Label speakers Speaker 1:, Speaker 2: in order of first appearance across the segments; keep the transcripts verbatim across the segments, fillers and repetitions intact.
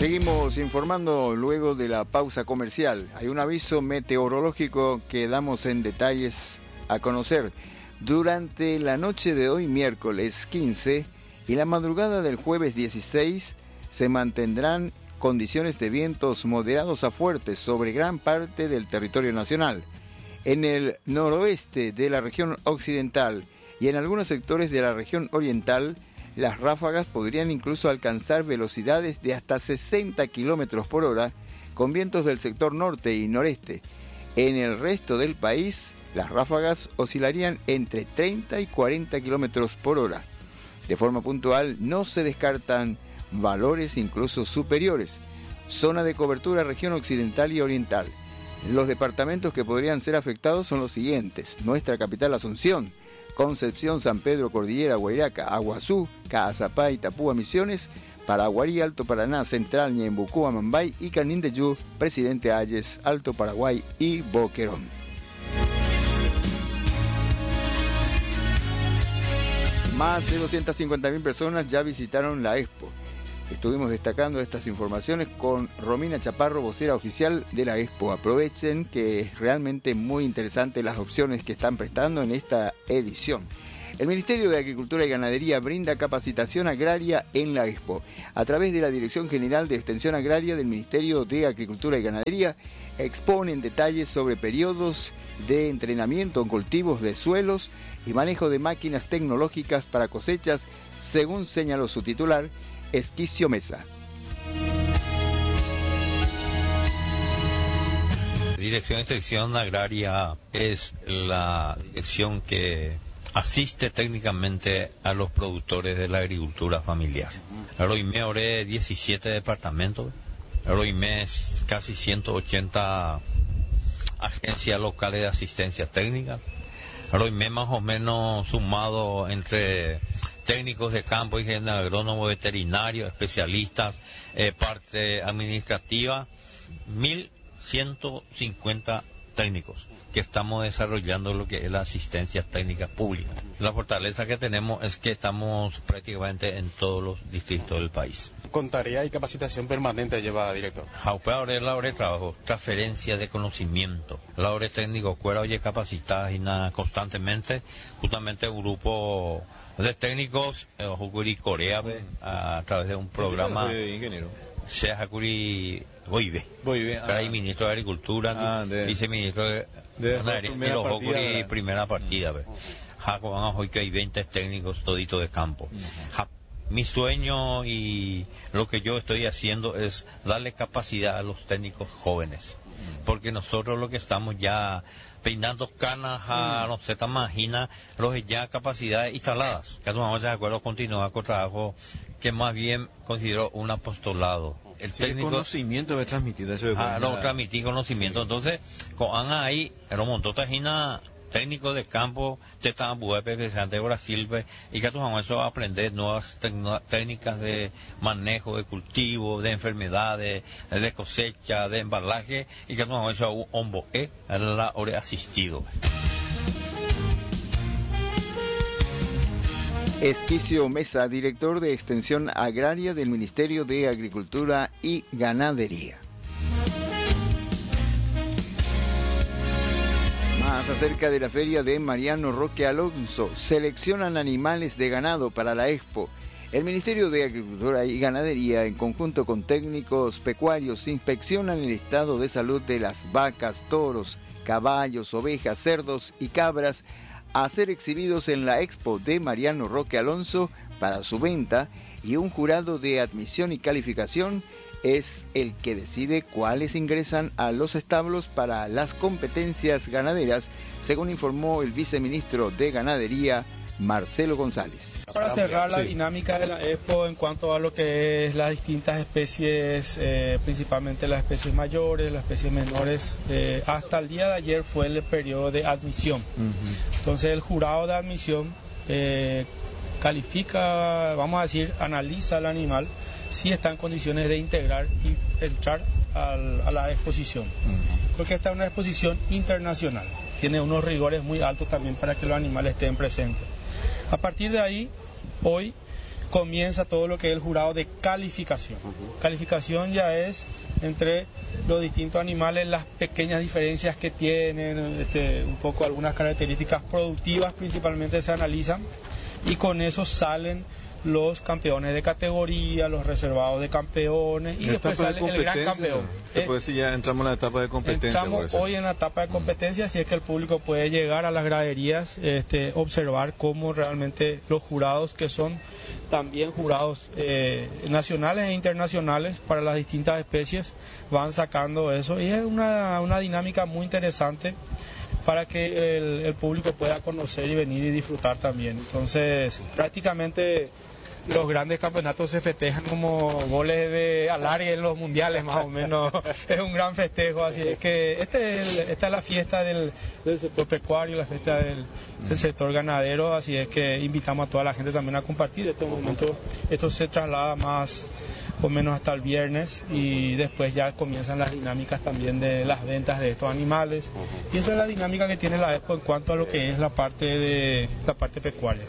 Speaker 1: Seguimos informando luego de la pausa comercial. Hay un aviso meteorológico que damos en detalles a conocer. Durante la noche de hoy, miércoles quince, y la madrugada del jueves dieciséis, se mantendrán condiciones de vientos moderados a fuertes sobre gran parte del territorio nacional. En el noroeste de la región occidental y en algunos sectores de la región oriental, las ráfagas podrían incluso alcanzar velocidades de hasta sesenta kilómetros por hora, con vientos del sector norte y noreste. En el resto del país, las ráfagas oscilarían entre treinta y cuarenta kilómetros por hora. De forma puntual, no se descartan valores incluso superiores. Zona de cobertura región occidental y oriental. Los departamentos que podrían ser afectados son los siguientes: nuestra capital Asunción, Concepción, San Pedro, Cordillera, Guairaca, Aguazú, Caazapá, Itapúa, Misiones, Paraguarí, Alto Paraná, Central, Ñembucú, Amambay y Canindeyú, Presidente Hayes, Alto Paraguay y Boquerón. Más de doscientas cincuenta mil personas ya visitaron la Expo. Estuvimos destacando estas informaciones con Romina Chaparro, vocera oficial de la Expo. Aprovechen que es realmente muy interesante las opciones que están prestando en esta edición. El Ministerio de Agricultura y Ganadería brinda capacitación agraria en la Expo. A través de la Dirección General de Extensión Agraria del Ministerio de Agricultura y Ganadería, exponen detalles sobre periodos de entrenamiento en cultivos de suelos y manejo de máquinas tecnológicas para cosechas, según señaló su titular, Esquicio Mesa.
Speaker 2: Dirección de Extensión Agraria es la dirección que asiste técnicamente a los productores de la agricultura familiar. Ahora hoy me oré diecisiete departamentos, ahora hoy me casi ciento ochenta agencias locales de asistencia técnica, ahora hoy me más o menos sumado entre técnicos de campo, ingenieros agrónomos, veterinarios, especialistas, eh, parte administrativa, mil ciento cincuenta técnicos que estamos desarrollando lo que es la asistencia técnica pública. La fortaleza que tenemos es que estamos prácticamente en todos los distritos del país.
Speaker 3: ¿Con tarea y capacitación permanente lleva, director?
Speaker 2: Ahora es la hora de trabajo, transferencia de conocimiento. La hora de técnico, cuera oye capacitadas y nada constantemente, justamente un grupo de técnicos, eh, Jukuri Corea, a, a través de un programa
Speaker 4: de ingeniero.
Speaker 2: Sea Jukuri Boive,
Speaker 4: Boive, ah.
Speaker 2: Trae ministro de Agricultura,
Speaker 4: ah, de,
Speaker 2: viceministro de,
Speaker 4: de, de
Speaker 2: primera
Speaker 4: los
Speaker 2: partida,
Speaker 4: Jukuri
Speaker 2: primera partida. Jaco van a hoy que hay veinte técnicos todito de campo. Uh-huh. Mi sueño y lo que yo estoy haciendo es darle capacidad a los técnicos jóvenes, porque nosotros lo que estamos ya peinando canas a, mm. no sé, te imaginas, los ya capacidades instaladas. Que vamos de acuerdo continuar con trabajo que más bien considero un apostolado. El
Speaker 4: sí,
Speaker 2: técnico
Speaker 4: el conocimiento de transmitir eso.
Speaker 2: Ah, no, transmitir conocimiento. Sí. Entonces, con Ana ahí, el montón de técnicos de campo, te están buepe, que sean de Brasil, y que tú vamos a aprender nuevas técnicas de manejo de cultivo, de enfermedades, de cosecha, de embalaje, y que tú vamos a un hombo, eh, a la hora asistido.
Speaker 1: Esquicio Mesa, director de Extensión Agraria del Ministerio de Agricultura y Ganadería. Más acerca de la feria de Mariano Roque Alonso. Seleccionan animales de ganado para la Expo. El Ministerio de Agricultura y Ganadería, en conjunto con técnicos pecuarios, inspeccionan el estado de salud de las vacas, toros, caballos, ovejas, cerdos y cabras a ser exhibidos en la Expo de Mariano Roque Alonso para su venta, y un jurado de admisión y calificación es el que decide cuáles ingresan a los establos para las competencias ganaderas, según informó el viceministro de Ganadería, Marcelo González.
Speaker 5: Para cerrar la
Speaker 4: sí.
Speaker 5: dinámica de la Expo en cuanto a lo que es las distintas especies, eh, principalmente las especies mayores, las especies menores, eh, hasta el día de ayer fue el periodo de admisión. Uh-huh. Entonces el jurado de admisión eh, califica, vamos a decir, analiza al animal si está en condiciones de integrar y entrar al, a la exposición. Uh-huh. Porque esta es una exposición internacional, tiene unos rigores muy altos también para que los animales estén presentes. A partir de ahí, hoy comienza todo lo que es el jurado de calificación. Uh-huh. Calificación ya es entre los distintos animales, las pequeñas diferencias que tienen, este, un poco algunas características productivas principalmente se analizan, y con eso salen los campeones de categoría, los reservados de campeones, y después sale de el gran campeón.
Speaker 4: Se puede decir, ya entramos en la etapa de competencia.
Speaker 5: Entramos hoy en la etapa de competencia, así es que el público puede llegar a las graderías, este, observar cómo realmente los jurados, que son también jurados eh, nacionales e internacionales para las distintas especies, van sacando eso, y es una, una dinámica muy interesante para que el, el público pueda conocer y venir y disfrutar también. Entonces, prácticamente los grandes campeonatos se festejan como goles de alargue en los mundiales, más o menos. Es un gran festejo, así es que este es el, esta es la fiesta del, del sector pecuario, la fiesta del, del sector ganadero, así es que invitamos a toda la gente también a compartir este momento. Esto se traslada más o menos hasta el viernes, y después ya comienzan las dinámicas también de las ventas de estos animales, y esa es la dinámica que tiene la Expo en cuanto a lo que es la parte de la parte pecuaria.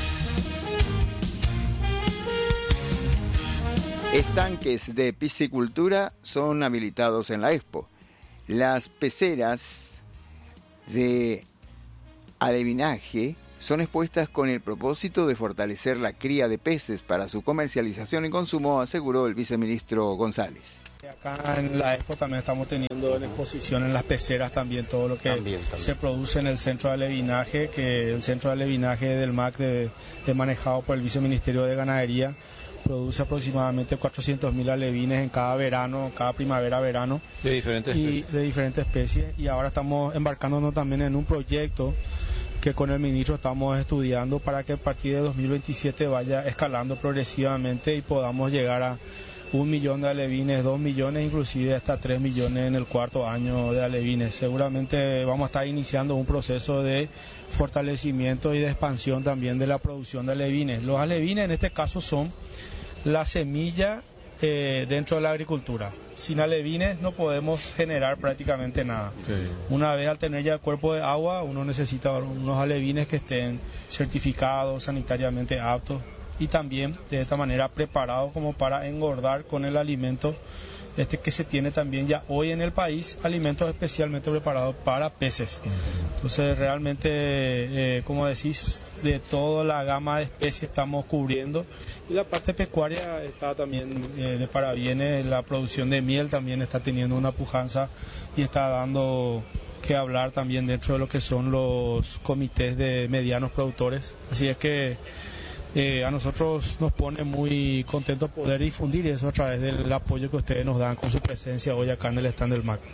Speaker 1: Estanques de piscicultura son habilitados en la Expo. Las peceras de alevinaje son expuestas con el propósito de fortalecer la cría de peces para su comercialización y consumo, aseguró el viceministro González.
Speaker 5: Acá en la Expo también estamos teniendo en exposición en las peceras también todo lo que también, también. se produce en el centro de alevinaje, que el centro de alevinaje del M A C de, de manejado por el viceministerio de Ganadería produce aproximadamente cuatrocientos mil alevines en cada verano, cada primavera-verano.
Speaker 4: De diferentes
Speaker 5: y,
Speaker 4: especies.
Speaker 5: De diferentes especies. Y ahora estamos embarcándonos también en un proyecto que con el ministro estamos estudiando para que a partir de dos mil veintisiete vaya escalando progresivamente y podamos llegar a un millón de alevines, dos millones, inclusive hasta tres millones en el cuarto año de alevines. Seguramente vamos a estar iniciando un proceso de fortalecimiento y de expansión también de la producción de alevines. Los alevines en este caso son la semilla eh, dentro de la agricultura. Sin alevines no podemos generar prácticamente nada. Okay. Una vez al tener ya el cuerpo de agua, uno necesita unos alevines que estén certificados, sanitariamente aptos, y también de esta manera preparados como para engordar con el alimento este que se tiene también ya hoy en el país, alimentos especialmente preparados para peces. Entonces realmente, eh, como decís, de toda la gama de especies estamos cubriendo, y la parte pecuaria está también eh, de parabienes. La producción de miel también está teniendo una pujanza y está dando que hablar también dentro de lo que son los comités de medianos productores, así es que Eh, a nosotros nos pone muy contentos poder difundir eso a través del apoyo que ustedes nos dan con su presencia hoy acá en el stand del M A C.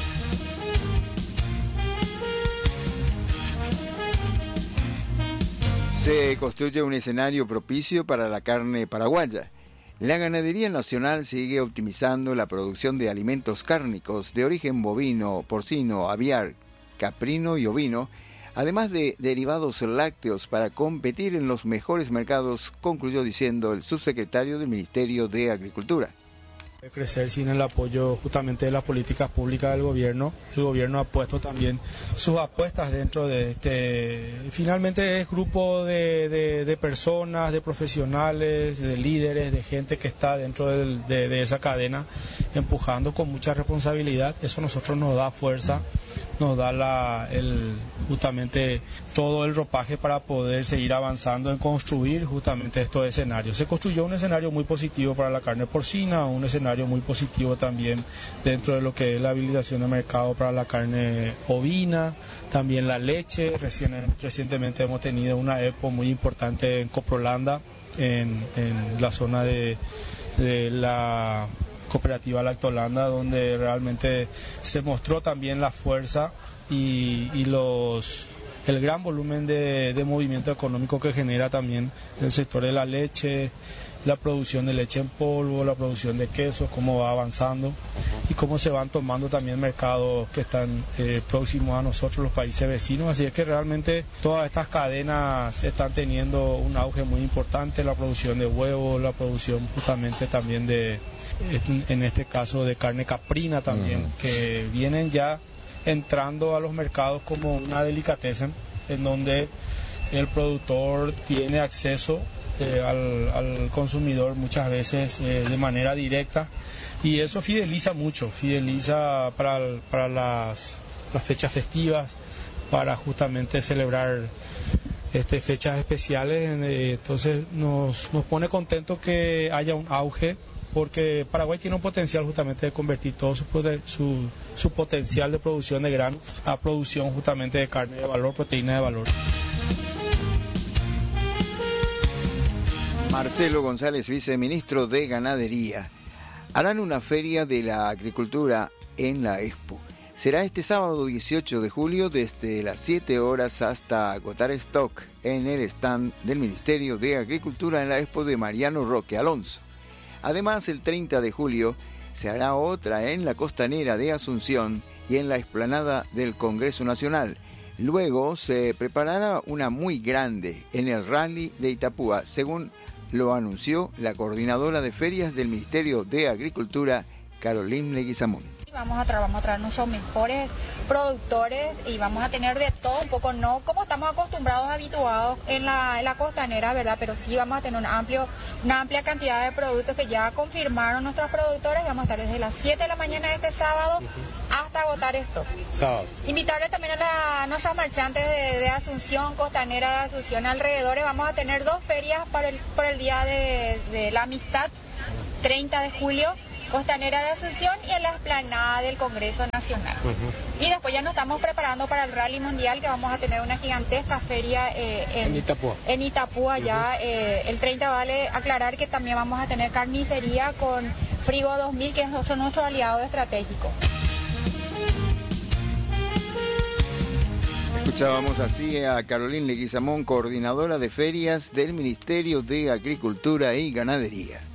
Speaker 1: Se construye un escenario propicio para la carne paraguaya. La ganadería nacional sigue optimizando la producción de alimentos cárnicos de origen bovino, porcino, aviar, caprino y ovino, además de derivados lácteos, para competir en los mejores mercados, concluyó diciendo el subsecretario del Ministerio de Agricultura.
Speaker 5: Crecer sin el apoyo justamente de las políticas públicas del gobierno. El gobierno ha puesto también sus apuestas dentro de este. Finalmente es grupo de, de, de personas, de profesionales, de líderes, de gente que está dentro del, de, de esa cadena, empujando con mucha responsabilidad. Eso a nosotros nos da fuerza, nos da la, el, justamente todo el ropaje para poder seguir avanzando en construir justamente estos escenarios. Se construyó un escenario muy positivo para la carne porcina, un escenario muy positivo también dentro de lo que es la habilitación de mercado para la carne ovina, también la leche. Recién, recientemente hemos tenido una expo muy importante en Coprolanda, en, en la zona de, de la cooperativa Lactolanda, donde realmente se mostró también la fuerza y, y los el gran volumen de, de movimiento económico que genera también el sector de la leche, la producción de leche en polvo, la producción de quesos, cómo va avanzando y cómo se van tomando también mercados que están eh, próximos a nosotros, los países vecinos. Así es que realmente todas estas cadenas están teniendo un auge muy importante, la producción de huevos, la producción justamente también de, en este caso, de carne caprina también, uh-huh. que vienen ya entrando a los mercados como una delicatessen, en donde el productor tiene acceso eh, al, al consumidor muchas veces eh, de manera directa, y eso fideliza mucho, fideliza para, para las, las fechas festivas, para justamente celebrar este, fechas especiales. Eh, entonces nos, nos pone contentos que haya un auge, porque Paraguay tiene un potencial justamente de convertir todo su, su, su potencial de producción de granos a producción justamente de carne de valor, proteína de valor.
Speaker 1: Marcelo González, viceministro de Ganadería. Harán una feria de la agricultura en la Expo. Será este sábado dieciocho de julio desde las siete horas hasta agotar stock en el stand del Ministerio de Agricultura en la Expo de Mariano Roque Alonso. Además, el treinta de julio se hará otra en la Costanera de Asunción y en la explanada del Congreso Nacional. Luego se preparará una muy grande en el Rally de Itapúa, según lo anunció la coordinadora de ferias del Ministerio de Agricultura, Caroline Leguizamón.
Speaker 6: Vamos a, tra vamos a traer nuestros mejores productores y vamos a tener de todo un poco, no como estamos acostumbrados, habituados en la, en la costanera, ¿verdad? Pero sí vamos a tener un amplio, una amplia cantidad de productos que ya confirmaron nuestros productores. Vamos a estar desde las siete de la mañana de este sábado hasta agotar esto. Sábado. Invitarles también a, la, a nuestros marchantes de, de Asunción, Costanera de Asunción, alrededores. Vamos a tener dos ferias para el, por el Día de, de la Amistad, treinta de julio. Costanera de Asunción y en la explanada del Congreso Nacional. Uh-huh. Y después ya nos estamos preparando para el Rally Mundial, que vamos a tener una gigantesca feria eh, en, en Itapúa. En Itapúa uh-huh. ya eh, el treinta. Vale aclarar que también vamos a tener carnicería con Frigo dos mil, que es nuestro, nuestro aliado estratégico.
Speaker 1: Escuchábamos así a Caroline Leguizamón, coordinadora de ferias del Ministerio de Agricultura y Ganadería.